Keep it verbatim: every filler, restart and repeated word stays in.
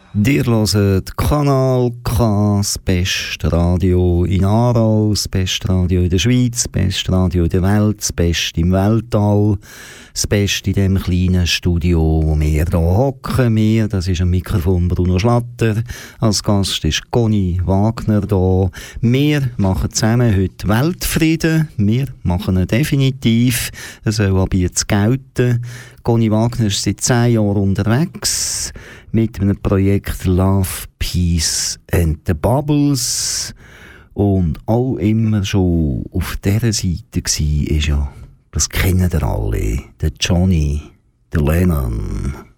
Dir hört Kanal K, das beste Radio in Aarau, das beste Radio in der Schweiz, das beste Radio in der Welt, das beste im Weltall, das beste in dem kleinen Studio, wo wir hier hocken. Wir, das ist am Mikrofon Bruno Schlatter, als Gast ist Conny Wagner da. Wir machen zusammen heute Weltfrieden, wir machen ihn definitiv, er soll ab jetzt gelten. Conny Wagner ist seit zehn Jahren unterwegs mit einem Projekt Love, Peace and the Bubbles und auch immer schon auf dieser Seite war, ist ja, das kennen ihr alle, der Johnny, der Lennon.